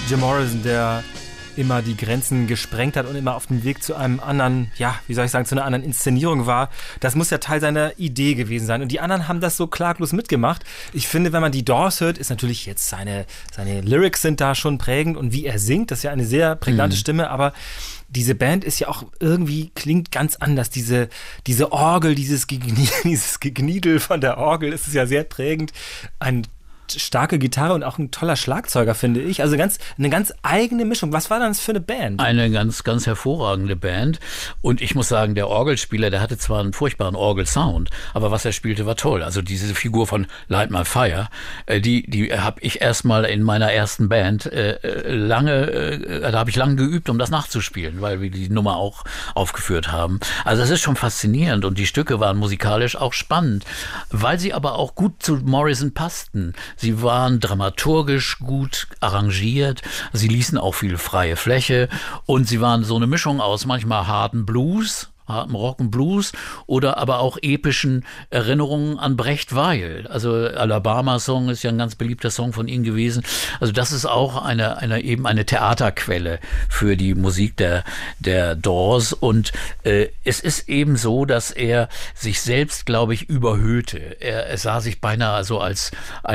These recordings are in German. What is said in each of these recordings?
Jim Morrison, der immer die Grenzen gesprengt hat und immer auf dem Weg zu einem anderen, ja, wie soll ich sagen, zu einer anderen Inszenierung war. Das muss ja Teil seiner Idee gewesen sein. Und die anderen haben das so klaglos mitgemacht. Ich finde, wenn man die Doors hört, ist natürlich jetzt seine Lyrics sind da schon prägend und wie er singt, das ist ja eine sehr prägnante Stimme, aber diese Band ist ja auch irgendwie, klingt ganz anders. Diese Orgel, dieses Gegniedel von der Orgel, ist ja sehr prägend. Eine starke Gitarre und auch ein toller Schlagzeuger, finde ich. Also eine ganz eigene Mischung. Was war das für eine Band? Eine ganz, ganz hervorragende Band. Und ich muss sagen, der Orgelspieler, der hatte zwar einen furchtbaren Orgelsound, aber was er spielte, war toll. Also diese Figur von Light My Fire, die habe ich erstmal in meiner ersten Band da habe ich lange geübt, um das nachzuspielen, weil wir die Nummer auch aufgeführt haben. Also das ist schon faszinierend und die Stücke waren musikalisch auch spannend, weil sie aber auch gut zu Morrison passten. Sie waren dramaturgisch gut arrangiert, sie ließen auch viel freie Fläche und sie waren so eine Mischung aus manchmal harten Blues, harten Rock und Blues oder aber auch epischen Erinnerungen an Brecht Weil. Also Alabama-Song ist ja ein ganz beliebter Song von ihm gewesen. Also das ist auch eine Theaterquelle für die Musik der Doors und es ist eben so, dass er sich selbst, glaube ich, überhöhte. Er sah sich beinahe so als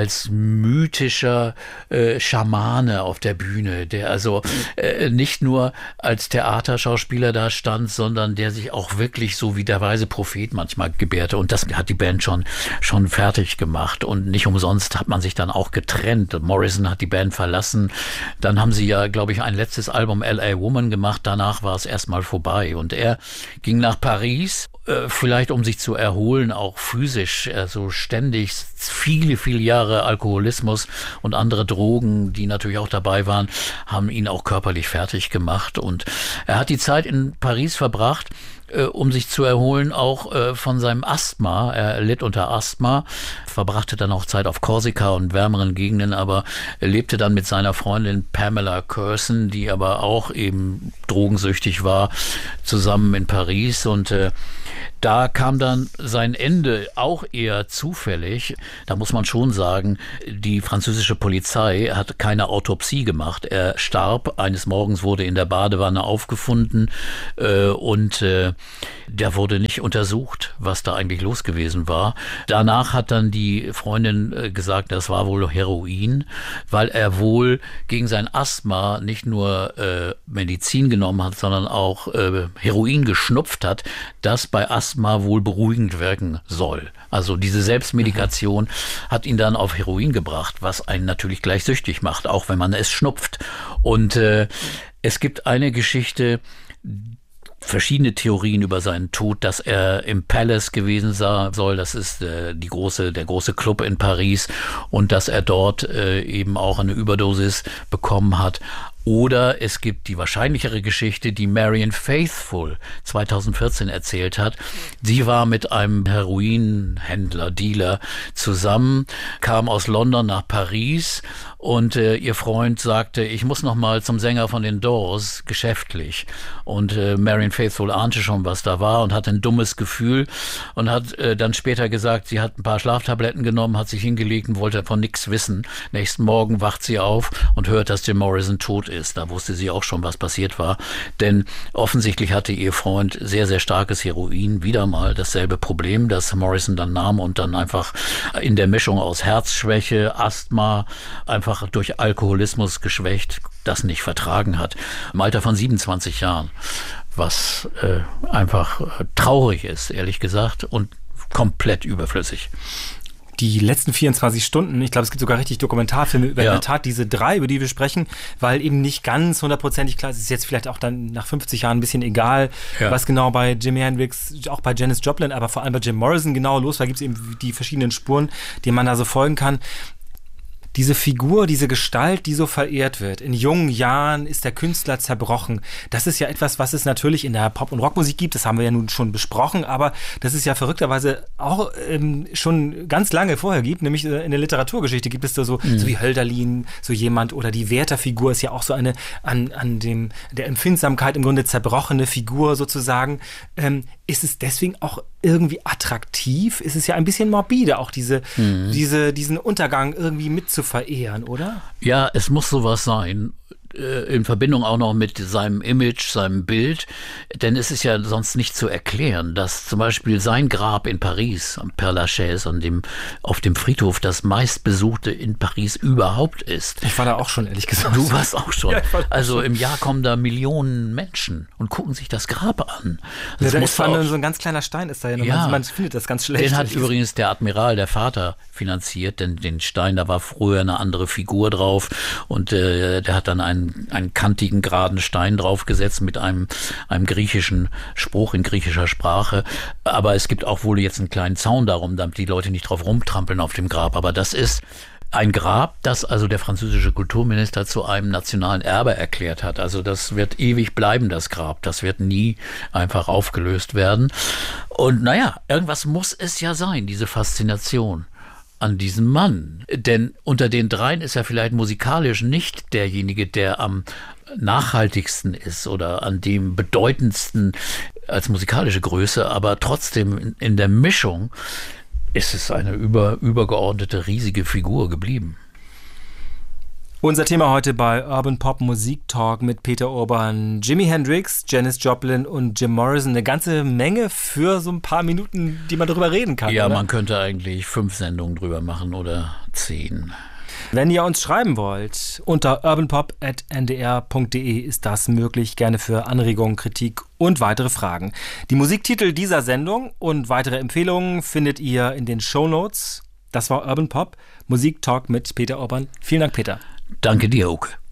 mythischer Schamane auf der Bühne, der also nicht nur als Theaterschauspieler da stand, sondern der sich auch wirklich so wie der weise Prophet manchmal gebährte. Und das hat die Band schon fertig gemacht. Und nicht umsonst hat man sich dann auch getrennt. Morrison hat die Band verlassen. Dann haben sie ja, glaube ich, ein letztes Album L.A. Woman gemacht. Danach war es erstmal vorbei. Und er ging nach Paris, vielleicht um sich zu erholen, auch physisch. Also ständig viele, viele Jahre Alkoholismus und andere Drogen, die natürlich auch dabei waren, haben ihn auch körperlich fertig gemacht. Und er hat die Zeit in Paris verbracht, um sich zu erholen, auch von seinem Asthma. Er litt unter Asthma, verbrachte dann auch Zeit auf Korsika und wärmeren Gegenden, aber er lebte dann mit seiner Freundin Pamela Curson, die aber auch eben drogensüchtig war, zusammen in Paris und da kam dann sein Ende auch eher zufällig. Da muss man schon sagen, die französische Polizei hat keine Autopsie gemacht. Er starb, eines Morgens wurde in der Badewanne aufgefunden und der wurde nicht untersucht, was da eigentlich los gewesen war. Danach hat dann die Freundin gesagt, das war wohl Heroin, weil er wohl gegen sein Asthma nicht nur Medizin genommen hat, sondern auch Heroin geschnupft hat, das bei Asthma wohl beruhigend wirken soll. Also diese Selbstmedikation hat ihn dann auf Heroin gebracht, was einen natürlich gleich süchtig macht, auch wenn man es schnupft. Und es gibt eine Geschichte, verschiedene Theorien über seinen Tod, dass er im Palace gewesen sein soll. Das ist der große Club in Paris und dass er dort eben auch eine Überdosis bekommen hat. Oder es gibt die wahrscheinlichere Geschichte, die Marianne Faithfull 2014 erzählt hat. Sie war mit einem Heroinhändler, Dealer zusammen, kam aus London nach Paris und ihr Freund sagte, ich muss noch mal zum Sänger von den Doors, geschäftlich. Und Marianne Faithfull ahnte schon, was da war und hatte ein dummes Gefühl und hat dann später gesagt, sie hat ein paar Schlaftabletten genommen, hat sich hingelegt und wollte von nichts wissen. Nächsten Morgen wacht sie auf und hört, dass Jim Morrison tot ist. Da wusste sie auch schon, was passiert war. Denn offensichtlich hatte ihr Freund sehr, sehr starkes Heroin. Wieder mal dasselbe Problem, das Morrison dann nahm und dann einfach in der Mischung aus Herzschwäche, Asthma, einfach durch Alkoholismus geschwächt, das nicht vertragen hat. Im Alter von 27 Jahren. Was einfach traurig ist, ehrlich gesagt, und komplett überflüssig. Die letzten 24 Stunden, ich glaube, es gibt sogar richtig Dokumentarfilme über in der Tat diese 3, über die wir sprechen, weil eben nicht ganz hundertprozentig klar ist, es ist jetzt vielleicht auch dann nach 50 Jahren ein bisschen egal, was genau bei Jimi Hendrix, auch bei Janis Joplin, aber vor allem bei Jim Morrison genau los war, gibt es eben die verschiedenen Spuren, denen man da so folgen kann. Diese Figur, diese Gestalt, die so verehrt wird. In jungen Jahren ist der Künstler zerbrochen. Das ist ja etwas, was es natürlich in der Pop- und Rockmusik gibt. Das haben wir ja nun schon besprochen. Aber das ist ja verrückterweise auch schon ganz lange vorher gibt. Nämlich in der Literaturgeschichte gibt es da so wie Hölderlin, so jemand. Oder die Werther-Figur ist ja auch so eine an der Empfindsamkeit im Grunde zerbrochene Figur sozusagen. Ist es deswegen auch irgendwie attraktiv? Ist es ja ein bisschen morbide, auch diesen Untergang irgendwie mit zu verehren, oder? Ja, es muss sowas sein. in Verbindung auch noch mit seinem Image, seinem Bild, denn es ist ja sonst nicht zu erklären, dass zum Beispiel sein Grab in Paris, am Père Lachaise, auf dem Friedhof, das meistbesuchte in Paris überhaupt ist. Ich war da auch schon, ehrlich gesagt. Du warst auch schon. Ja, also im Jahr kommen da Millionen Menschen und gucken sich das Grab an. Das da ist so ein ganz kleiner Stein ist da ja. Man findet das ganz schlecht. Den hat übrigens der Admiral, der Vater, finanziert, denn den Stein, da war früher eine andere Figur drauf und der hat dann einen kantigen, geraden Stein draufgesetzt mit einem griechischen Spruch in griechischer Sprache. Aber es gibt auch wohl jetzt einen kleinen Zaun darum, damit die Leute nicht drauf rumtrampeln auf dem Grab. Aber das ist ein Grab, das also der französische Kulturminister zu einem nationalen Erbe erklärt hat. Also das wird ewig bleiben, das Grab. Das wird nie einfach aufgelöst werden. Und naja, irgendwas muss es ja sein, diese Faszination an diesem Mann. Denn unter den dreien ist er vielleicht musikalisch nicht derjenige, der am nachhaltigsten ist oder an dem bedeutendsten als musikalische Größe, aber trotzdem in der Mischung ist es eine übergeordnete riesige Figur geblieben. Unser Thema heute bei Urban Pop Musik Talk mit Peter Urban, Jimi Hendrix, Janis Joplin und Jim Morrison. Eine ganze Menge für so ein paar Minuten, die man darüber reden kann. Ja, oder? Man könnte eigentlich 5 Sendungen drüber machen oder 10. Wenn ihr uns schreiben wollt, unter urbanpop@ndr.de ist das möglich. Gerne für Anregungen, Kritik und weitere Fragen. Die Musiktitel dieser Sendung und weitere Empfehlungen findet ihr in den Shownotes. Das war Urban Pop Musik Talk mit Peter Urban. Vielen Dank, Peter. Danke dir, Uke.